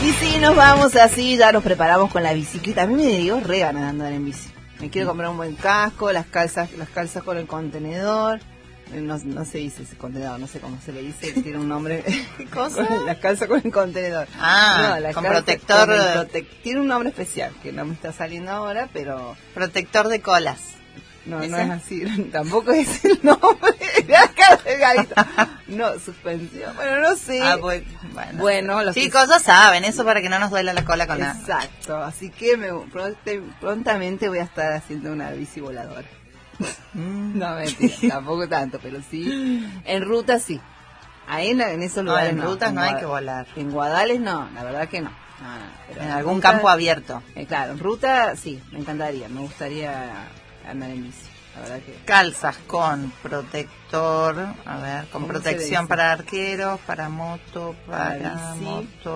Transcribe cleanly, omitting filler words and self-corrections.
Y sí, nos vamos así, ya nos preparamos con la bicicleta. A mí me dio re ganas de andar en bici. Me quiero comprar un buen casco, las calzas con el contenedor. No se dice ese contenedor, no sé cómo se le dice, tiene un nombre. ¿Qué cosa? Las calzas con el contenedor. Con protector. Tiene un nombre especial que no me está saliendo ahora, pero... Protector de colas. No es así, tampoco es el nombre. No, suspensión. Bueno, no sé. Bueno, los chicos ya saben, eso para que no nos duela la cola con nada. Exacto, así que prontamente voy a estar haciendo una bici voladora. No, mentira, tampoco tanto, pero sí. En ruta sí. Ahí en esos lugares en rutas no hay que volar. En Guadales no, la verdad que no. Pero en algún campo abierto. Claro, en ruta sí, me encantaría, me gustaría andar en bici. La verdad que... Calzas con protector, con protección para arqueros, para moto, para bici. moto.